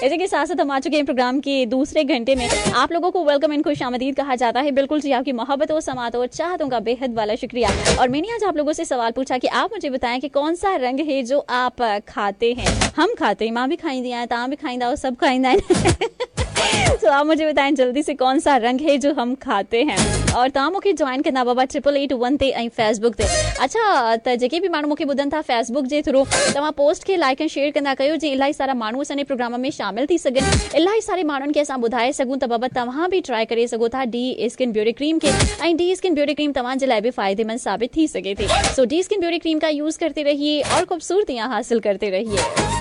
इसी के साथ साथ हम आ चुके हैं प्रोग्राम के दूसरे घंटे में। आप लोगों को वेलकम एंड खुशामदीद कहा जाता है। बिल्कुल जी, आपकी मोहब्बतों, समातों और चाहतों का बेहद वाला शुक्रिया। और मैंने आज आप लोगों से सवाल पूछा कि आप मुझे बताएं कि कौन सा रंग है जो आप खाते हैं। हम खाते हैं, माँ भी खाई दिया है, ता भी खाईंदा और सब खाईंदा है। तो आप मुझे बताएं जल्दी से कौन सा रंग है जो हम खाते हैं। और तव्हां मूंखे जॉइन कंदा बाबा 8881 ते ऐं फेसबुक ते। अच्छा, त जेके भी माण्हू मूंखे ॿुधनि था फेसबुक जे थ्रू, तव्हां पोस्ट खे लाइक ऐं शेयर कंदा कयो जी इलाही सारा माण्हू असांजे प्रोग्राम में शामिल थी सघनि। इलाही सारे माण्हुनि खे असां ॿुधाए सघूं त बाबा तव्हां बि ट्राई करे सघो था डी स्किन ब्यूटी क्रीम खे। ऐं डी स्किन ब्यूटी क्रीम तव्हांजे लाइ बि फ़ाइदेमंद साबित थी सघे थी। सो डी स्किन ब्यूटी क्रीम का यूज़ करते रहिए और खूबसूरतियाँ हासिल करते रहिए।